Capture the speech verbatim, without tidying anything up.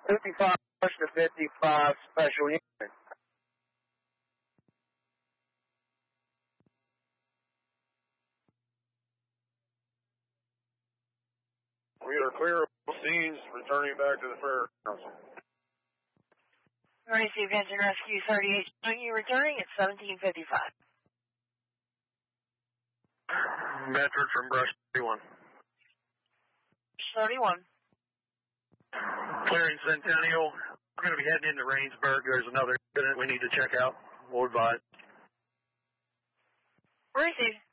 fifty-five to fifty-five special unit. We are clear of scenes, returning back to the fair council. Receive engine rescue thirty-eight. You returning at seventeen fifty-five. Metric from Brush thirty-one. thirty-one. Clearing Centennial. We're going to be heading into Rainsburg. There's another incident we need to check out. We'll advise. Receive.